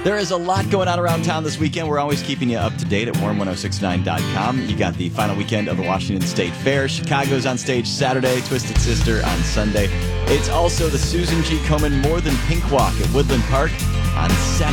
There is a lot going on around town this weekend. We're always keeping you up to date at warm1069.com. You got the final weekend of the Washington State Fair. Chicago's on stage Saturday, Twisted Sister on Sunday. It's also the Susan G. Komen More Than Pink Walk at Woodland Park on Saturday.